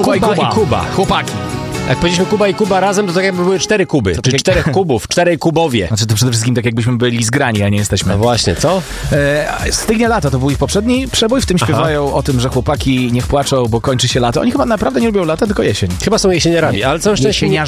Kuba i Kuba. Chłopaki. Jak powiedzieliśmy Kuba i Kuba razem, to tak jakby były 4 Kuby. Czyli 4 kubów, 4 Kubowie. Znaczy to przede wszystkim tak jakbyśmy byli zgrani, a nie jesteśmy. No właśnie, co? Stygnie lato, to był ich poprzedni przebój, w tym śpiewają o tym, że chłopaki niech płaczą, bo kończy się lato. Oni chyba naprawdę nie lubią lata, tylko jesień. Chyba są jesieniarami, ale całe szczęście